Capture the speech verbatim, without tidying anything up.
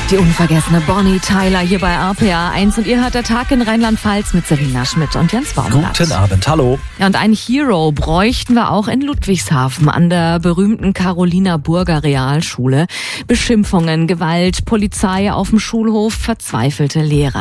Die unvergessene Bonnie Tyler hier bei R P A eins und ihr hört der Tag in Rheinland-Pfalz mit Selina Schmidt und Jens Baumgart. Guten Abend, hallo. Ja, und ein Hero bräuchten wir auch in Ludwigshafen an der berühmten Carolina Burger Realschule. Beschimpfungen, Gewalt, Polizei auf dem Schulhof, verzweifelte Lehrer.